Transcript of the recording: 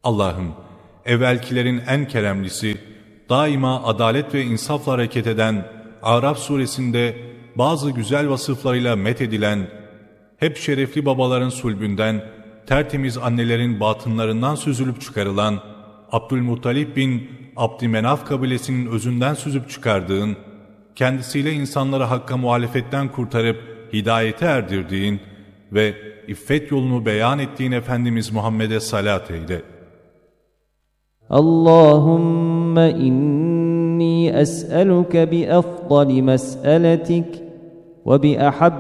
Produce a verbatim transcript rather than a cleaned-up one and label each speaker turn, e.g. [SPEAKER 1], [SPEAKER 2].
[SPEAKER 1] Allah'ım, evvelkilerin en keremlisi, daima adalet ve insafla hareket eden, Araf suresinde bazı güzel vasıflarıyla methedilen, hep şerefli babaların sulbünden, tertemiz annelerin batınlarından süzülüp çıkarılan, Abdülmuttalip bin Abdümenaf kabilesinin özünden süzüp çıkardığın, kendisiyle insanları hakka muhalefetten kurtarıp hidayete erdirdiğin ve iffet yolunu beyan ettiğin Efendimiz Muhammed'e salat eyle.
[SPEAKER 2] Allahümme inni es'eluke bi afdali mes'eletik ve bi ahabbi